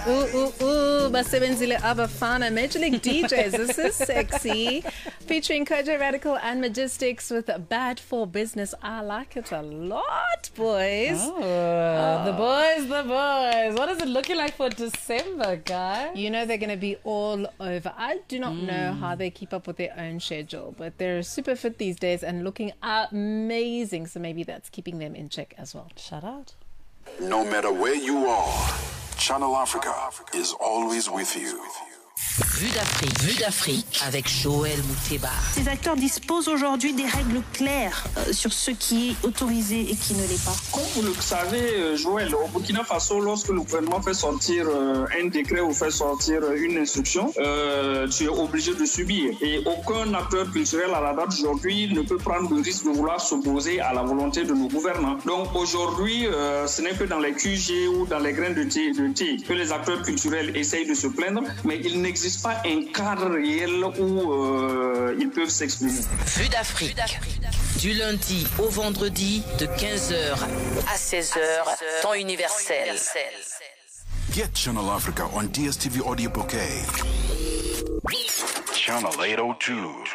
Basebenzile Abafana, Major League DJs. This is sexy. Featuring Kojo Radical and Majistics with Bad for Business. I like it a lot, boys. The boys. What is it looking like for December, guys? You know they're going to be all over. I do not know how they keep up with their own schedule, but they're super fit these days and looking amazing. So maybe that's keeping them in check as well. Shout out. No matter where you are, Channel Africa is always with you. Vue d'Afrique avec Joël Mouteba. Ces acteurs disposent aujourd'hui des règles claires sur ce qui est autorisé et qui ne l'est pas. Comme vous le savez, Joël, au Burkina Faso, lorsque le gouvernement fait sortir un décret ou fait sortir une instruction, tu es obligé de subir. Et aucun acteur culturel à la date d'aujourd'hui ne peut prendre le risque de vouloir s'opposer à la volonté de nos gouvernants. Donc aujourd'hui, ce n'est que dans les QG ou dans les grains de thé que les acteurs culturels essayent de se plaindre, mais il n'existe pas un cadre réel où ils peuvent s'exprimer. Vue d'Afrique, du lundi au vendredi de 15h à 16h, temps universel. Get Channel Africa on DSTV Audio Bouquet. Channel 802.